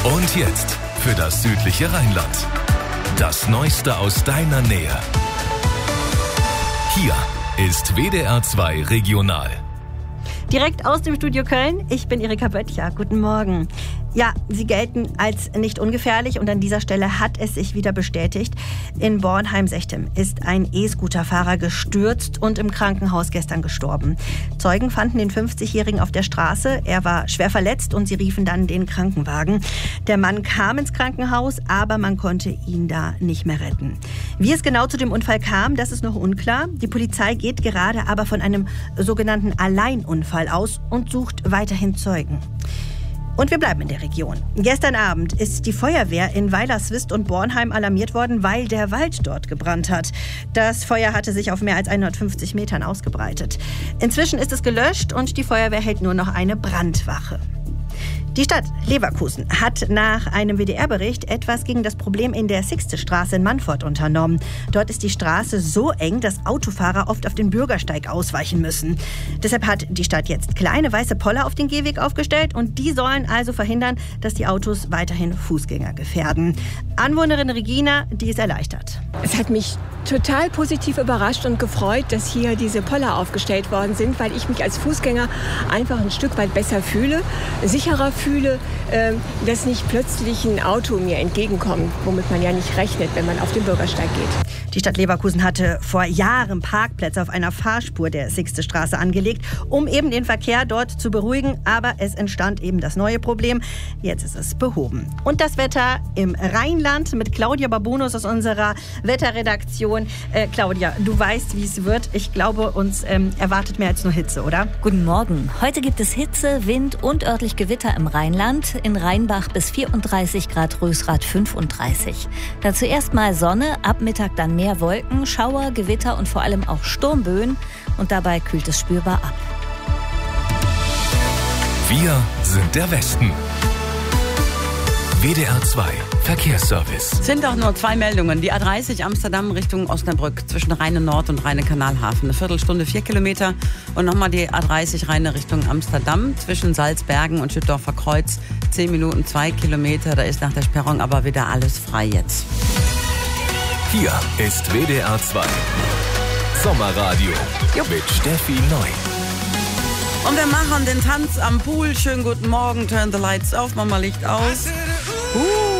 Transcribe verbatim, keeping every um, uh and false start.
Und jetzt für das südliche Rheinland. Das Neueste aus deiner Nähe. Hier ist W D R zwei Regional. Direkt aus dem Studio Köln, ich bin Erika Böttcher. Guten Morgen. Ja, sie gelten als nicht ungefährlich und an dieser Stelle hat es sich wieder bestätigt. In Bornheim-Sechtem ist ein E-Scooter-Fahrer gestürzt und im Krankenhaus gestern gestorben. Zeugen fanden den fünfzigjährigen auf der Straße. Er war schwer verletzt und sie riefen dann den Krankenwagen. Der Mann kam ins Krankenhaus, aber man konnte ihn da nicht mehr retten. Wie es genau zu dem Unfall kam, das ist noch unklar. Die Polizei geht gerade aber von einem sogenannten Alleinunfall aus und sucht weiterhin Zeugen. Und wir bleiben in der Region. Gestern Abend ist die Feuerwehr in Weilerswist und Bornheim alarmiert worden, weil der Wald dort gebrannt hat. Das Feuer hatte sich auf mehr als hundertfünfzig Metern ausgebreitet. Inzwischen ist es gelöscht und die Feuerwehr hält nur noch eine Brandwache. Die Stadt Leverkusen hat nach einem W D R-Bericht etwas gegen das Problem in der Sixte-Straße in Mannfort unternommen. Dort ist die Straße so eng, dass Autofahrer oft auf den Bürgersteig ausweichen müssen. Deshalb hat die Stadt jetzt kleine weiße Poller auf den Gehweg aufgestellt und die sollen also verhindern, dass die Autos weiterhin Fußgänger gefährden. Anwohnerin Regina, die ist erleichtert. Es hat mich total positiv überrascht und gefreut, dass hier diese Poller aufgestellt worden sind, weil ich mich als Fußgänger einfach ein Stück weit besser fühle, sicherer fühle, äh, dass nicht plötzlich ein Auto mir entgegenkommt, womit man ja nicht rechnet, wenn man auf den Bürgersteig geht. Die Stadt Leverkusen hatte vor Jahren Parkplätze auf einer Fahrspur der Sixte-Straße angelegt, um eben den Verkehr dort zu beruhigen. Aber es entstand eben das neue Problem. Jetzt ist es behoben. Und das Wetter im Rheinland mit Claudia Babunus aus unserer Wetterredaktion. Äh, Claudia, du weißt, wie es wird. Ich glaube, uns ähm, erwartet mehr als nur Hitze, oder? Guten Morgen. Heute gibt es Hitze, Wind und örtlich Gewitter im Rheinland. In Rheinbach bis vierunddreißig Grad, Rösrath fünfunddreißig. Dazu erstmal Sonne, ab Mittag dann mehr Wolken, Schauer, Gewitter und vor allem auch Sturmböen. Und dabei kühlt es spürbar ab. Wir sind der Westen. W D R zwei Verkehrsservice. Es sind auch nur zwei Meldungen. Die A dreißig Amsterdam Richtung Osnabrück zwischen Rheine Nord und Rheine Kanalhafen. Eine Viertelstunde, vier Kilometer. Und nochmal die A dreißig Rheine Richtung Amsterdam zwischen Salzbergen und Schüttorfer Kreuz. Zehn Minuten, zwei Kilometer. Da ist nach der Sperrung aber wieder alles frei jetzt. Hier ist W D R zwei Sommerradio Jupp. mit Steffi Neu. Und wir machen den Tanz am Pool. Schönen guten Morgen. Turn the lights auf, Mama Licht aus. Uh.